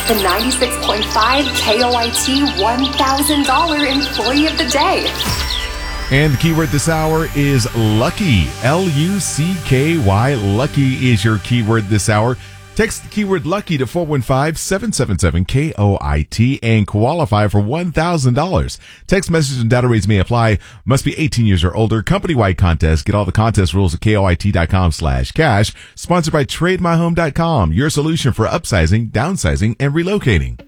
the 96.5 KOIT $1,000 Employee of the Day. And the keyword this hour is lucky. L-U-C-K-Y. Lucky is your keyword this hour. Text the keyword lucky to 415-777-KOIT and qualify for $1,000. Text message and data rates may apply. Must be 18 years or older. Company-wide contest. Get all the contest rules at KOIT.com/cash. Sponsored by TradeMyHome.com. Your solution for upsizing, downsizing, and relocating.